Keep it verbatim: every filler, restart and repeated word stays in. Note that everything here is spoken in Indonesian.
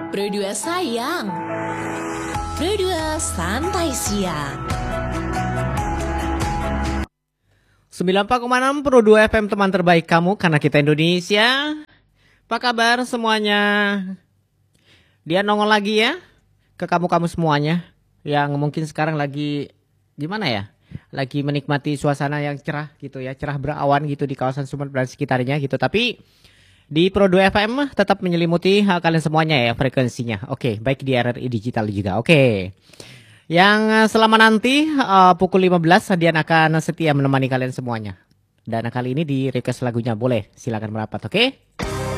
Pro dua sayang. Pro dua santai siang. sembilan puluh empat koma enam Pro dua F M, teman terbaik kamu karena kita Indonesia. Apa kabar semuanya? Dia nongol lagi ya ke kamu-kamu semuanya yang mungkin sekarang lagi gimana ya? Lagi menikmati suasana yang cerah gitu ya, cerah berawan gitu di kawasan Sumeneb dan sekitarnya gitu. Tapi di Pro dua F M tetap menyelimuti hal kalian semuanya ya frekuensinya. Oke, baik di R R I digital juga. Oke. Yang selama nanti uh, pukul lima belas Dian akan setia menemani kalian semuanya. Dan kali ini di request lagunya boleh silakan merapat, oke?